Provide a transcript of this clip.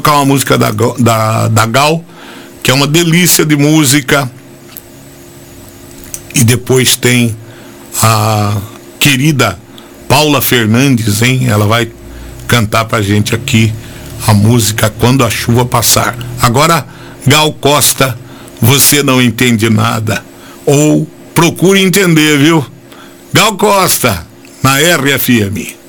tocar uma música da Gal, que é uma delícia de música. E depois tem a querida Paula Fernandes, hein? Ela vai cantar pra gente aqui a música Quando a Chuva Passar. Agora, Gal Costa, Você Não Entende Nada. Ou procure entender, viu? Gal Costa, na RFM.